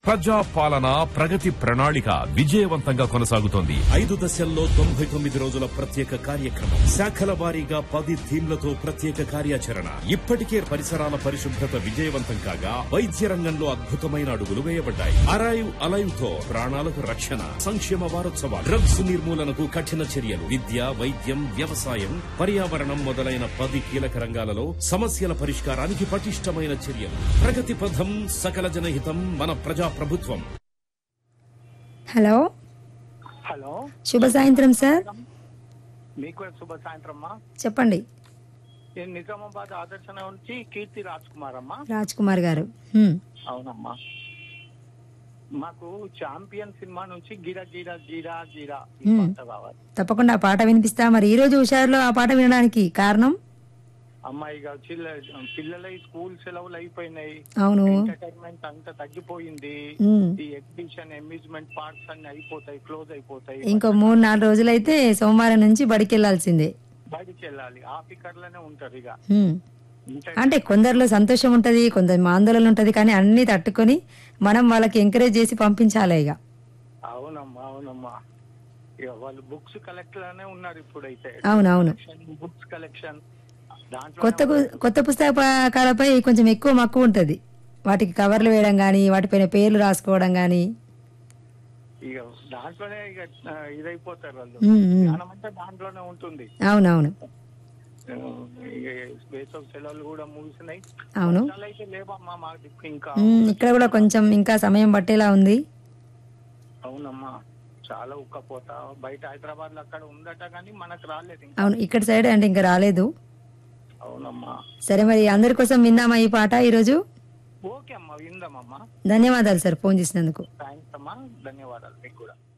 ప్రజా పాలన ప్రగతి ప్రణాళిక విజయవంతంగా కొనసాగుతోంది. 5 దశల్లో 99 రోజుల ప్రత్యేక కార్యక్రమం, శాఖల వారీగా 10 థీమ్లతో ప్రత్యేక కార్యాచరణ. ఇప్పటికే పరిసరాల పరిశుభ్రత విజయవంతం కాగా వైద్య రంగంలో అద్భుతమైన అడుగులు వేయబడ్డాయి. అరైవ్ అలైవ్ తో ప్రాణాలకు రక్షణ. సంక్షేమ వారోత్సవాలు, డ్రగ్స్ నిర్మూలనకు కఠిన చర్యలు, విద్య, వైద్యం, వ్యవసాయం, పర్యావరణం మొదలైన 10 కీలక రంగాలలో సమస్యల పరిష్కారానికి పటిష్టమైన చర్యలు. ప్రగతి పథం, సకల జనహితం, మన ప్రజా ప్రభుత్వం. హలో హలో, శుభ సాయంత్రం సార్. మీకు శుభ సాయంత్రం అమ్మా. చెప్పండి. నేను నిజామాబాద్ ఆదర్శన నుంచి కీర్తి రాజ్ కుమార్ అమ్మా. రాజ్ కుమార్ గారు. అవునమ్మా, మాకు ఛాంపియన్ సినిమా నుంచి గిరా గిరా గిరా గిరా ఈ పాట కావాలి. తప్పకుండా ఆ పాట వినిపిస్తా. మరి ఈ రోజు హుషారులో ఆ పాట వినడానికి కారణం? అమ్మాయిగా పిల్లల స్కూల్ సెలవులు అయిపోయినాయి. అవును. ఎంటర్టైన్మెంట్ అంతా తగ్గిపోయింది. ఈ ఎగ్జిబిషన్, అమ్యూజ్మెంట్ పార్క్స్ అన్ని అయిపోతాయి, క్లోజ్ అయిపోతాయి. ఇంకో 3-4 రోజులైతే సోమవారం నుంచి బడికి వెళ్లాల్సిందే. బయటికి వెళ్ళాలి, ఆ ఫికర్లోనే ఉంటారు ఇక. అంటే కొందరిలో సంతోషం ఉంటది, కొందరు ఆందోళన ఉంటది, కానీ అన్ని తట్టుకొని మనం వాళ్ళకి ఎంకరేజ్ చేసి పంపించాలి ఇక. అవునమ్మా, అవునమ్మా. ఇక వాళ్ళు బుక్స్ కలెక్ట్ లోనే ఉన్నారు ఇప్పుడైతే. అవునవును. బుక్స్ కలెక్షన్, కొత్త పుస్తకాలపై కొంచెం ఎక్కువ మక్కువ ఉంటది. వాటికి కవర్లు వేయడం గానీ, వాటిపైన పేర్లు రాసుకోవడం గానీ. ఇక దాంట్లోనే ఇక ఇదైపోతారు వాళ్ళు. జ్ఞానం అంటే దాంట్లోనే ఉంటుంది. అవునవును. వేసవి సెలవులు కూడా ముగిసినాయి. అవును. అయితే లేవమ్మా మా దిక్కు ఇంకా. ఇక్కడ కూడా కొంచెం ఇంకా సమయం పట్టేలా ఉంది. అవునమ్మా, చాలా ఉక్కపోతా. బయట హైదరాబాద్ లో అక్కడ ఉందట కానీ మనకు రాలేదు. అవును, ఇక్కడ సైడ్ అంటే ఇంకా రాలేదు. అవునమ్మా. సరే, మరి అందరి కోసం విందామా ఈ పాట ఈరోజు? ఓకే అమ్మా, విందామమ్మా. ధన్యవాదాలు సార్ ఫోన్ చేసినందుకు. థ్యాంక్స్ అమ్మా, ధన్యవాదాలు మీకు కూడా.